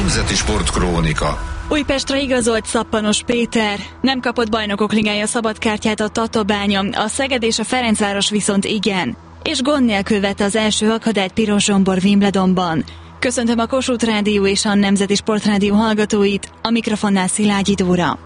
Nemzeti Sportkrónika. Újpestre igazolt Szappanos Péter. Nem kapott Bajnokok Ligája szabadkártyát a Tatabánya, a Szeged és a Ferencváros viszont igen. És gond nélkül vette az első akadályt Piros Zsombor Wimbledonban. Köszöntöm a Kossuth Rádió és a Nemzeti Sportrádió hallgatóit, a mikrofonnál Szilágyi Dóra.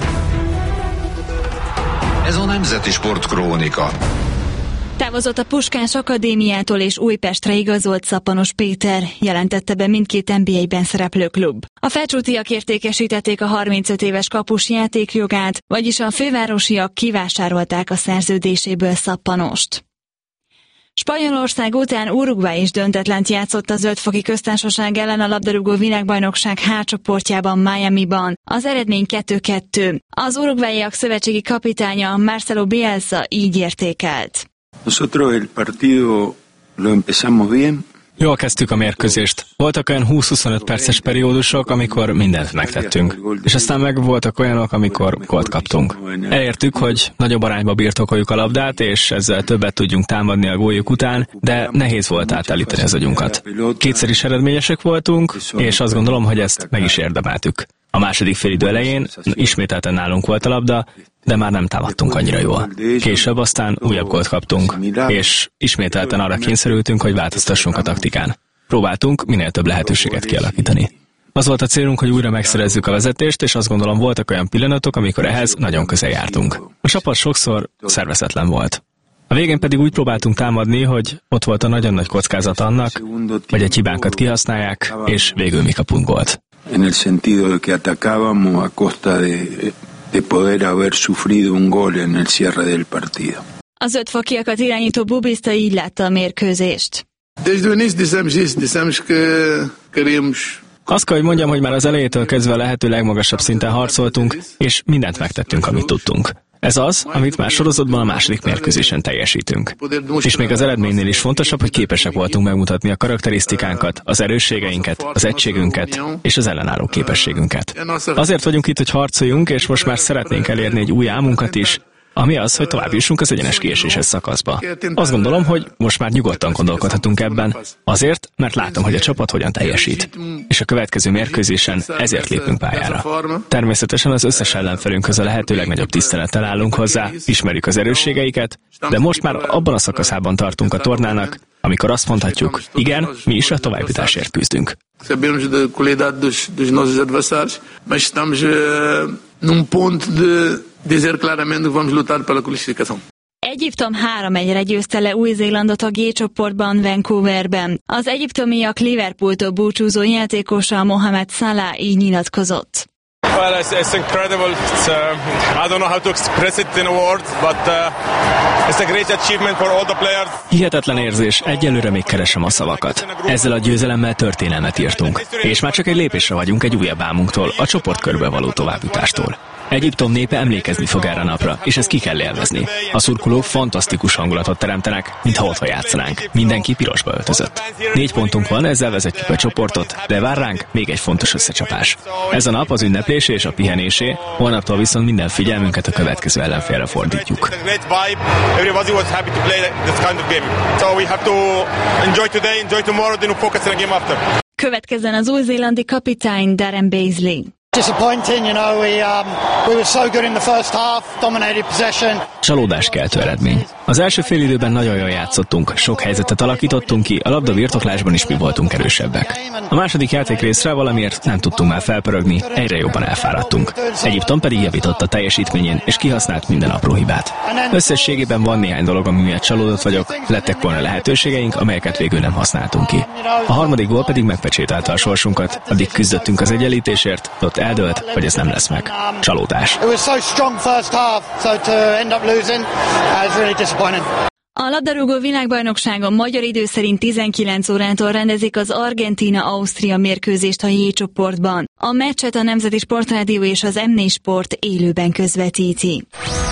Ez a Nemzeti Sportkrónika. Távozott a Puskás Akadémiától és Újpestre igazolt Szappanos Péter, jelentette be mindkét NBA-ben szereplő klub. A felcsútiak értékesítették a 35 éves kapus játékjogát, vagyis a fővárosiak kivásárolták a szerződéséből Szappanost. Spanyolország után Uruguay is döntetlent játszott a Zöld-foki Köztársaság ellen a labdarúgó világbajnokság H csoportjában Miamiban. Az eredmény 2-2. Az uruguayiak szövetségi kapitánya Marcelo Bielsa így értékelt. Nosotros el partido lo empezamos bien. Jól kezdtük a mérkőzést. Voltak olyan 20-25 perces periódusok, amikor mindent megtettünk. És aztán meg voltak olyanok, amikor gólt kaptunk. Elértük, hogy nagyobb arányba birtokoljuk a labdát, és ezzel többet tudjunk támadni a góljuk után, de nehéz volt átállítani az agyunkat. Kétszer is eredményesek voltunk, és azt gondolom, hogy ezt meg is érdemeltük. A második félidő elején ismételten nálunk volt a labda, de már nem támadtunk annyira jól. Később aztán újabb gólt kaptunk, és ismételten arra kényszerültünk, hogy változtassunk a taktikán. Próbáltunk minél több lehetőséget kialakítani. Az volt a célunk, hogy újra megszerezzük a vezetést, és azt gondolom voltak olyan pillanatok, amikor ehhez nagyon közel jártunk. A csapat sokszor szervezetlen volt. A végén pedig úgy próbáltunk támadni, hogy ott volt a nagyon nagy kockázat annak, hogy egy hibánkat kihasználják, és végül mi kapunk gólt. En el sentido de que atacábamos a costa de poder haber sufrido un gol en el cierre del partido. A zöldfokiakat irányító bubiszta így látta a mérkőzést. Azt kell, hogy mondjam, hogy már az elejétől kezdve a lehető legmagasabb szinten harcoltunk, és mindent megtettünk, amit tudtunk. Ez az, amit már sorozatban a második mérkőzésen teljesítünk. És még az eredménynél is fontosabb, hogy képesek voltunk megmutatni a karakterisztikánkat, az erősségeinket, az egységünket és az ellenálló képességünket. Azért vagyunk itt, hogy harcoljunk, és most már szeretnénk elérni egy új álmunkat is, ami az, hogy tovább jussunk az egyenes kieséses szakaszba. Azt gondolom, hogy most már nyugodtan gondolkodhatunk ebben, azért, mert látom, hogy a csapat hogyan teljesít. És a következő mérkőzésen ezért lépünk pályára. Természetesen az összes ellenfelünkhöz a lehető legnagyobb tisztelettel állunk hozzá, ismerjük az erősségeiket, de most már abban a szakaszában tartunk a tornának, amikor azt mondhatjuk, igen, mi is a továbbjutásért küzdünk. Sabemos da qualidade dos nossos adversários, mas estamos num ponto de dizer claramente que vamos lutar pela classificação. Egyiptom 3-1-re győzte le Új-Zélandot a G csoportban, Vancouverben. Az egyiptomiak Liverpooltól búcsúzó játékosa Mohamed Salah így nyilatkozott. Well, it's incredible. I don't know how to express it in words, but it's a great achievement for all the players. Hihetetlen érzés, egyelőre még keresem a szavakat. Ezzel a győzelemmel történelmet írtunk, és már csak egy lépésre vagyunk egy újabb álmunktól, a csoportkörbe való továbbjutástól. Egyiptom népe emlékezni fog erre a napra, és ezt ki kell élvezni. A szurkolók fantasztikus hangulatot teremtenek, mintha otthon játszanánk. Mindenki pirosba öltözött. 4 pontunk van, ezzel vezetjük a csoportot, de vár ránk még egy fontos összecsapás. Ez a nap az ünneplésé és a pihenésé, holnaptól viszont minden figyelmünket a következő ellenfélre fordítjuk. Következzen az új-zélandi kapitány Darren Beasley. Csalódáskeltő eredmény. Az első félidőben nagyon jól játszottunk, sok helyzetet alakítottunk ki, a labda birtoklásban is mi voltunk erősebbek. A második játékrészre valamiért nem tudtunk már felpörögni, egyre jobban elfáradtunk. Egyiptom pedig javított a teljesítményén, és kihasznált minden apró hibát. Összességében van néhány dolog, ami miatt csalódott vagyok, lettek volna lehetőségeink, amelyeket végül nem használtunk ki. A harmadik gól pedig megpecsételte a sorsunkat, addig küzdöttünk az egyenlítésért, ott eldőlt, hogy ez nem lesz meg. Csalódás. A labdarúgó világbajnokságon magyar idő szerint 19 órától rendezik az Argentína-Ausztria mérkőzést a J csoportban. A meccset a Nemzeti Sportrádió és az M4 Sport élőben közvetíti.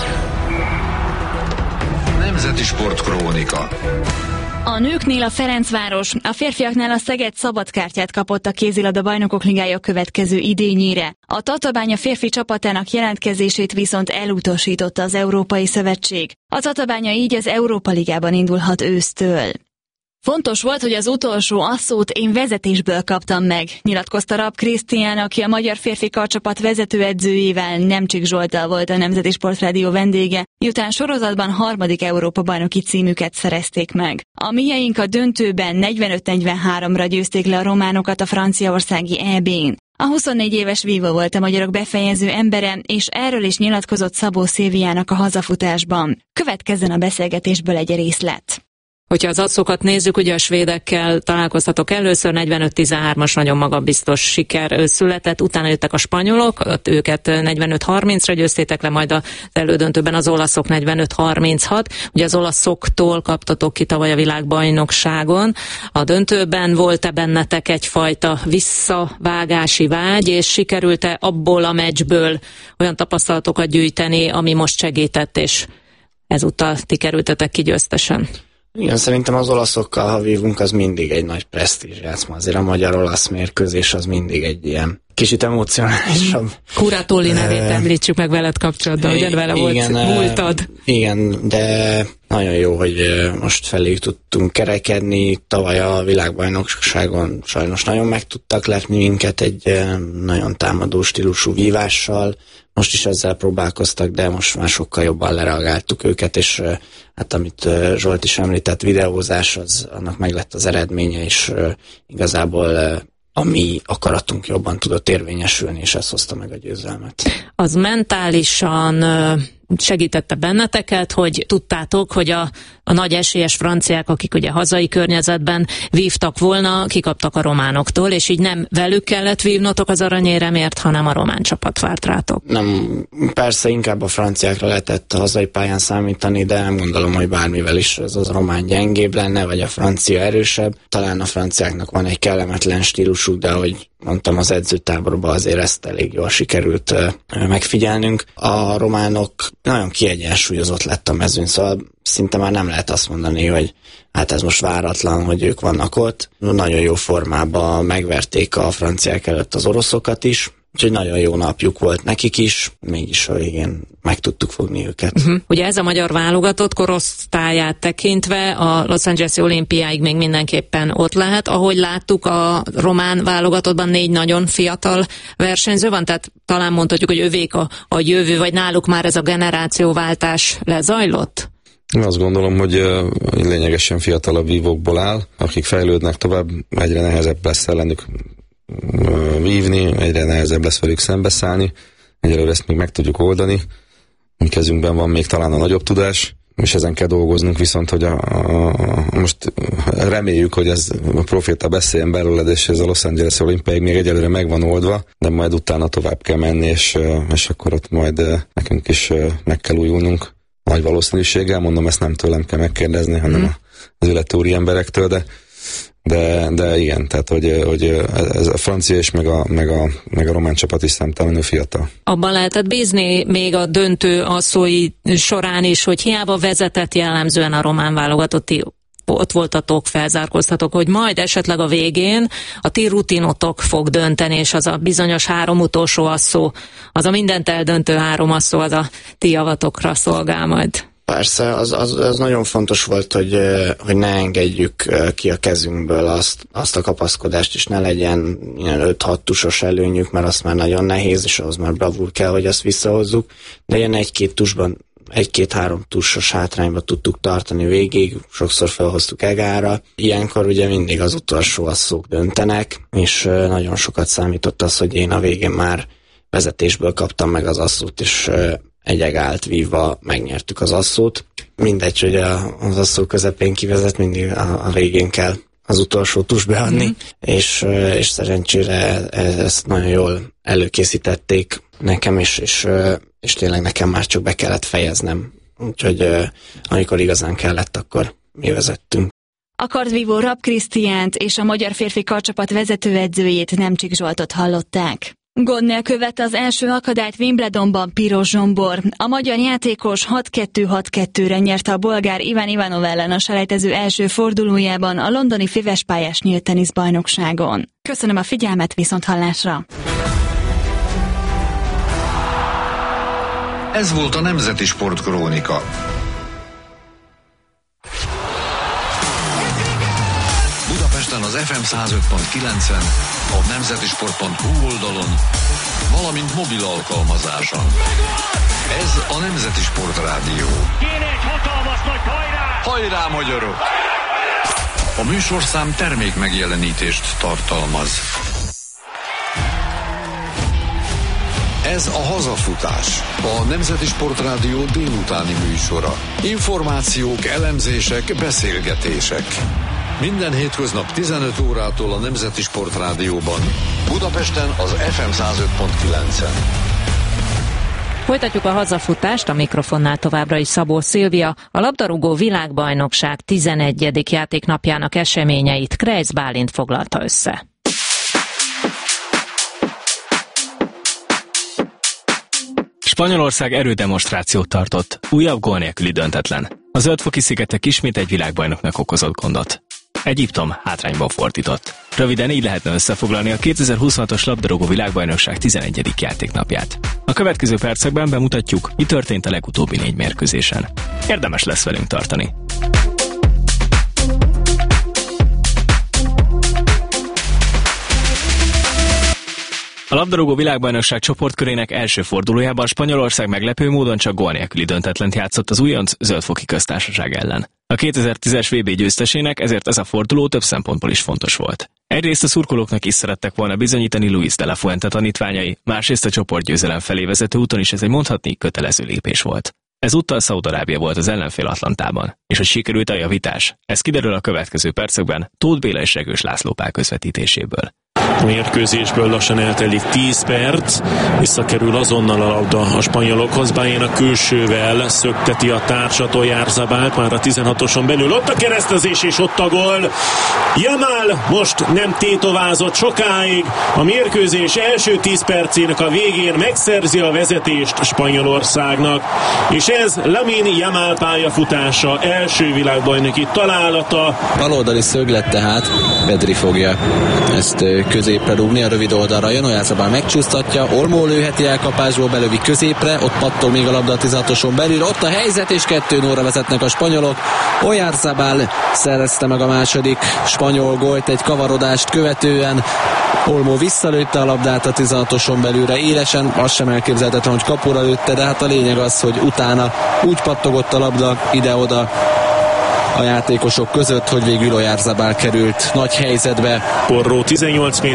Nemzeti Sportkrónika. A nőknél a Ferencváros, a férfiaknál a Szeged szabadkártyát kapott a kézilabda bajnokok ligája következő idényére. A Tatabánya férfi csapatának jelentkezését viszont elutasította az Európai Szövetség. A Tatabánya így az Európa Ligában indulhat ősztől. Fontos volt, hogy az utolsó asszót én vezetésből kaptam meg, nyilatkozta Rapp Krisztián, aki a magyar férfi karcsapat vezetőedzőjével, Nemcsik Zsolttal volt a Nemzeti Sportrádió vendége, miután sorozatban 3. Európa-bajnoki címüket szerezték meg. A mieink a döntőben 45-43-ra győzték le a románokat a franciaországi EB-n. A 24 éves vívó volt a magyarok befejező embere, és erről is nyilatkozott Szabó Szilviának a hazafutásban. Következzen a beszélgetésből egy részlet. Hogyha az asszókat nézzük, ugye a svédekkel találkoztatok először, 45-13-as nagyon magabiztos siker született, utána jöttek a spanyolok, őket 45-30-ra győztétek le, majd az elődöntőben az olaszok 45-36, ugye az olaszoktól kaptatok ki tavaly a világbajnokságon. A döntőben volt-e bennetek egyfajta visszavágási vágy, és sikerült-e abból a meccsből olyan tapasztalatokat gyűjteni, ami most segített, és ezúttal ti kerültetek ki győztesen? Igen, szerintem az olaszokkal, ha vívunk, az mindig egy nagy presztízs játszma. Azért a magyar-olasz mérkőzés az mindig egy ilyen kicsit emocionálisabb. Kuratoli nevét említsük meg veled kapcsolatban, ugye vele volt múltad. Igen, de nagyon jó, hogy most felé tudtunk kerekedni. Tavaly a világbajnokságon sajnos nagyon meg tudtak lepni minket egy nagyon támadó stílusú vívással. Most is ezzel próbálkoztak, de most már sokkal jobban lereagáltuk őket, és hát amit Zsolt is említett, videózás, annak meg lett az eredménye, és igazából a mi akaratunk jobban tudott érvényesülni, és ez hozta meg a győzelmet. Az mentálisan segítette benneteket, hogy tudtátok, hogy a nagy esélyes franciák, akik ugye hazai környezetben vívtak volna, kikaptak a románoktól, és így nem velük kellett vívnotok az aranyéremért, hanem a román csapat várt rátok. Nem, persze inkább a franciákra lehetett a hazai pályán számítani, de nem gondolom, hogy bármivel is ez az román gyengébb lenne, vagy a francia erősebb. Talán a franciáknak van egy kellemetlen stílusuk, de ahogy mondtam, az edzőtáborban azért ezt elég jól sikerült megfigyelnünk. A románok nagyon kiegyensúlyozott lett a mezőn, szóval szinte már nem lehet azt mondani, hogy hát ez most váratlan, hogy ők vannak ott. Nagyon jó formában megverték a franciák előtt az oroszokat is, úgyhogy nagyon jó napjuk volt nekik is, mégis a végén meg tudtuk fogni őket. Ugye ez a magyar válogatott korosztályát tekintve a Los Angeles-i olimpiáig még mindenképpen ott lehet. Ahogy láttuk, a román válogatottban 4 nagyon fiatal versenyző van, tehát talán mondhatjuk, hogy övék a jövő, vagy náluk már ez a generációváltás lezajlott? Én azt gondolom, hogy lényegesen fiatalabb vívókból áll, akik fejlődnek tovább, egyre nehezebb lesz ellenük vívni, egyre nehezebb lesz velük szembeszállni, egyelőre ezt még meg tudjuk oldani, mi kezünkben van még talán a nagyobb tudás, és ezen kell dolgoznunk, viszont hogy most reméljük, hogy ez a proféta beszéljen belőled, és ez a Los Angeles olimpiáig még egyelőre meg van oldva, de majd utána tovább kell menni, és akkor ott majd nekünk is meg kell újulnunk nagy valószínűséggel, mondom, ezt nem tőlem kell megkérdezni, hanem az illető emberektől, de igen, tehát hogy ez a francia és meg a román csapat is számtalanul fiatal. Abban lehetett bízni még a döntő asszói során is, hogy hiába vezetett jellemzően a román válogatotti, ott voltatok, felzárkóztatok, hogy majd esetleg a végén a ti rutinotok fog dönteni, és az a bizonyos 3 utolsó asszó, az a mindent eldöntő 3 asszó, az a ti javatokra szolgál majd. Persze, az nagyon fontos volt, hogy ne engedjük ki a kezünkből azt a kapaszkodást, és ne legyen ilyen 5-6 tusos előnyük, mert azt már nagyon nehéz, és ahhoz már bravúr kell, hogy azt visszahozzuk, de ilyen 1-2 tusban, 1-2-3 tusos hátrányba tudtuk tartani végig, sokszor felhoztuk egára. Ilyenkor ugye mindig az utolsó asszók döntenek, és nagyon sokat számított az, hogy én a végén már vezetésből kaptam meg az asszót, és egy egált vívva megnyertük az asszót. Mindegy, hogy az asszó közepén kivezet, mindig a végén kell az utolsó tus beadni, és szerencsére ezt nagyon jól előkészítették nekem, és tényleg nekem már csak be kellett fejeznem. Úgyhogy amikor igazán kellett, akkor mi vezettünk. A kardvívó Rapp Krisztiánt és a magyar férfi karcsapat vezetőedzőjét, Nemcsik Zsoltot hallották. Gond nélkül vette az első akadályt Wimbledonban Piros Zsombor. A magyar játékos 6-2-6-2-re nyerte a bolgár Iván Ivanov ellen a selejtező első fordulójában a londoni füvespályás nyílt teniszbajnokságon. Köszönöm a figyelmet, viszonthallásra! Ez volt a Nemzeti Sportkrónika. Budapesten az FM 105.9-en, a nemzetisport.hu oldalon, valamint mobil alkalmazáson. Ez a Nemzeti Sport Rádió. Kéne egy hatalmas nagy hajrá! Hajrá, magyarok! A műsorszám termék megjelenítést tartalmaz. Ez a Hazafutás, a Nemzeti Sport Rádió délutáni műsora. Információk, elemzések, beszélgetések. Minden hétköznap 15 órától a Nemzeti Sport Rádióban. Budapesten az FM 105.9-en. Folytatjuk a hazafutást, a mikrofonnál továbbra is Szabó Szilvia. A labdarúgó világbajnokság 11. játéknapjának eseményeit Krejc Bálint foglalta össze. Spanyolország erődemonstrációt tartott, újabb gól nélküli döntetlen. A Zöld-foki szigetek ismét egy világbajnoknak okozott gondot. Egyiptom hátrányban fordított. Röviden így lehetne összefoglalni a 2026-os labdarúgó világbajnokság 11. játéknapját. A következő percekben bemutatjuk, mi történt a legutóbbi 4 mérkőzésen. Érdemes lesz velünk tartani. A labdarúgó világbajnokság csoportkörének első fordulójában Spanyolország meglepő módon csak gól nélküli döntetlent játszott az újonc Zöld-foki köztársaság ellen. A 2010-es VB győztesének ezért ez a forduló több szempontból is fontos volt. Egyrészt a szurkolóknak is szerettek volna bizonyítani Luis de la Fuente tanítványai, másrészt a csoportgyőzelem felé vezető úton is ez egy mondhatni kötelező lépés volt. Ezúttal Szaúd-Arábia volt az ellenfél Atlantában, és hogy sikerült a javítás, ez kiderül a következő percekben Tóth Béla és Regős László Pál közvetítéséből. A mérkőzésből lassan eltelik 10 perc, visszakerül azonnal a labda a spanyolokhoz, Baena külsővel szökteti a társat, Oyarzabalt már a 16-oson belül, ott a keresztezés és ott a gól. Yamal most nem tétovázott sokáig, a mérkőzés első 10 percének a végén megszerzi a vezetést Spanyolországnak, és ez Lamine Yamal pályafutása, első világbajnoki találata. Baloldali szöglet tehát, Pedri fogja ezt középre rúgni, a rövid oldalra jön, Oyarzabal megcsúsztatja, Olmó lőheti elkapásból, belövi középre, ott pattog még a labda a 16-oson belül, ott a helyzet, és 2-0-ra vezetnek a spanyolok. Oyarzabal szerezte meg a második spanyol gólt egy kavarodást követően, Olmó visszalőtte a labdát a 16-oson belülre élesen, az sem elképzelhetetlen, hogy kapura lőtte, de hát a lényeg az, hogy utána úgy pattogott a labda ide-oda a játékosok között, hogy végül Oyarzabal került nagy helyzetbe. Porró 18